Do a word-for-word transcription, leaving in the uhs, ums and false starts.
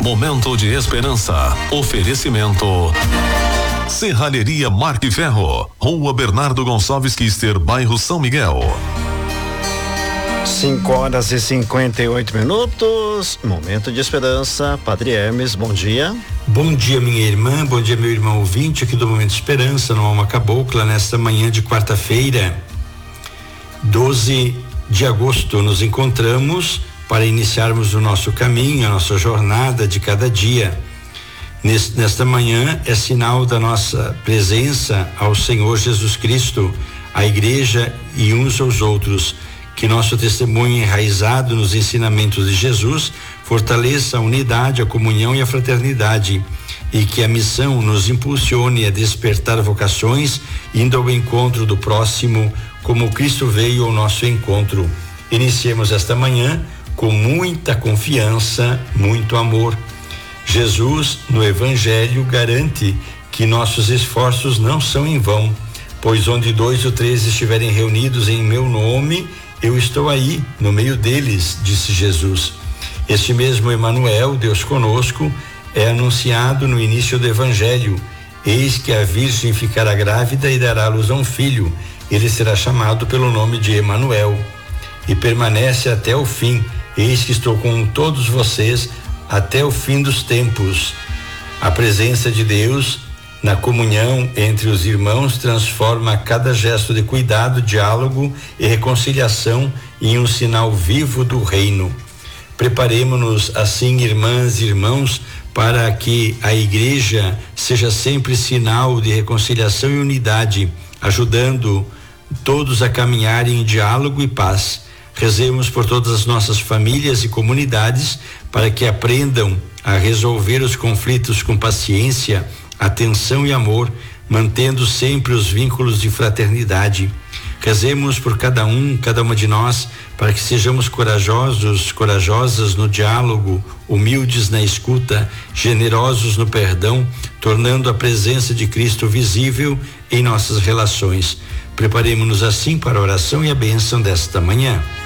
momento de esperança. Oferecimento Serralheria Marque Ferro, Rua Bernardo Gonçalves Quister, bairro São Miguel. cinco horas e cinquenta e oito minutos, momento de esperança. Padre Hermes, bom dia. Bom dia, minha irmã, bom dia, meu irmão ouvinte aqui do Momento de Esperança, no Alma Cabocla, nesta manhã de quarta-feira, doze de agosto. Nos encontramos para iniciarmos o nosso caminho, a nossa jornada de cada dia. Nesta manhã é sinal da nossa presença ao Senhor Jesus Cristo, à igreja e uns aos outros. Que nosso testemunho enraizado nos ensinamentos de Jesus fortaleça a unidade, a comunhão e a fraternidade, e que a missão nos impulsione a despertar vocações, indo ao encontro do próximo, como Cristo veio ao nosso encontro. Iniciemos esta manhã com muita confiança, muito amor. Jesus, no Evangelho, garante que nossos esforços não são em vão, pois onde dois ou três estiverem reunidos em meu nome, eu estou aí, no meio deles, disse Jesus. Este mesmo Emanuel, Deus conosco, é anunciado no início do Evangelho. Eis que a Virgem ficará grávida e dará à luz a um filho. Ele será chamado pelo nome de Emanuel. E permanece até o fim. Eis que estou com todos vocês até o fim dos tempos. A presença de Deus na comunhão entre os irmãos transforma cada gesto de cuidado, diálogo e reconciliação em um sinal vivo do reino. Preparemo-nos assim, irmãs e irmãos, para que a igreja seja sempre sinal de reconciliação e unidade, ajudando todos a caminharem em diálogo e paz. Rezemos por todas as nossas famílias e comunidades para que aprendam a resolver os conflitos com paciência, atenção e amor, mantendo sempre os vínculos de fraternidade. Rezemos por cada um, cada uma de nós, para que sejamos corajosos, corajosas no diálogo, humildes na escuta, generosos no perdão, tornando a presença de Cristo visível em nossas relações. Preparemo-nos assim para a oração e a bênção desta manhã.